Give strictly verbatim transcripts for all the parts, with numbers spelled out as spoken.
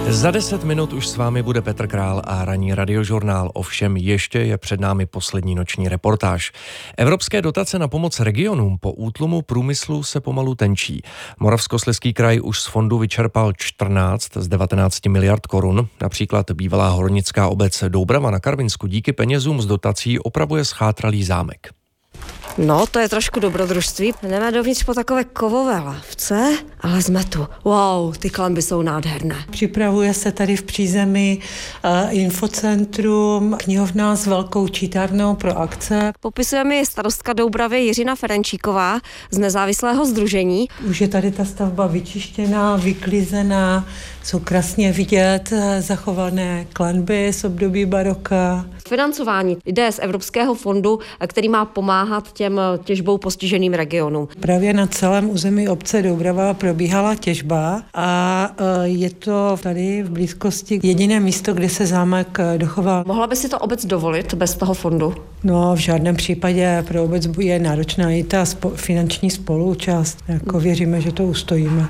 Za deset minut už s vámi bude Petr Král a ranní radiožurnál. Ovšem ještě je před námi poslední noční reportáž. Evropské dotace na pomoc regionům po útlumu průmyslu se pomalu tenčí. Moravskoslezský kraj už z fondu vyčerpal čtrnáct z devatenácti miliard korun. Například bývalá hornická obec Doubrava na Karvinsku díky penězům z dotací opravuje schátralý zámek. No, to je trošku dobrodružství. Jdeme dovnitř po takové kovové lávce, ale jsme tu. Wow, ty klenby jsou nádherné. Připravuje se tady v přízemí uh, infocentrum, knihovna s velkou čítárnou pro akce. Popisuje mi starostka Doubravy Jiřina Ferenčíková z nezávislého sdružení. Už je tady ta stavba vyčištěná, vyklizená, jsou krásně vidět zachované klenby z období baroka. Financování jde z Evropského fondu, který má pomáhat těm těžbou postiženým regionům. Právě na celém území obce Doubrava probíhala těžba a je to tady v blízkosti jediné místo, kde se zámek dochoval. Mohla by si to obec dovolit bez toho fondu? No, v žádném případě pro obec je náročná i ta spo- finanční spoluúčast. Jako věříme, že to ustojíme.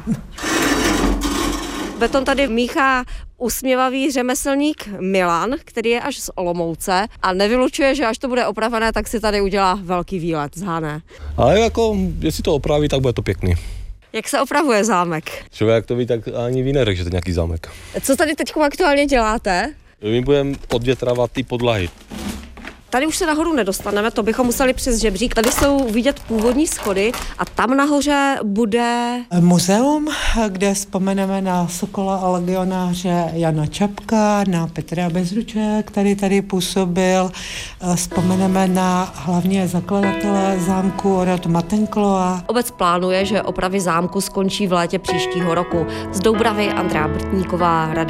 Beton tady míchá usměvavý řemeslník Milan, který je až z Olomouce a nevylučuje, že až to bude opravené, tak si tady udělá velký výlet z Hané. Ale jako, jestli to opraví, tak bude to pěkný. Jak se opravuje zámek? Člověk to ví, tak ani ví neřek, že to je nějaký zámek. Co tady teď aktuálně děláte? My budeme odvětravat ty podlahy. Tady už se nahoru nedostaneme, to bychom museli přes žebřík. Tady jsou vidět původní schody a tam nahoře bude muzeum, kde vzpomeneme na sokola a legionáře Jana Čapka, na Petra Bezruče, který tady působil. Vzpomeneme na hlavně zakladatele zámku Rod Matenkloa. Obec plánuje, že opravy zámku skončí v létě příštího roku. Z Doubravy Andrea Brtníková, Radio